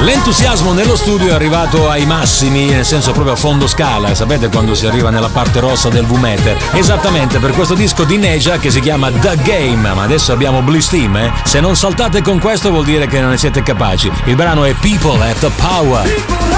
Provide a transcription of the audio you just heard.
L'entusiasmo nello studio è arrivato ai massimi, nel senso proprio a fondo scala, sapete quando si arriva nella parte rossa del V-meter? Esattamente, per questo disco di Neja che si chiama The Game, ma adesso abbiamo Bliss Team, eh? Se non saltate con questo vuol dire che non ne siete capaci. Il brano è People at the Power.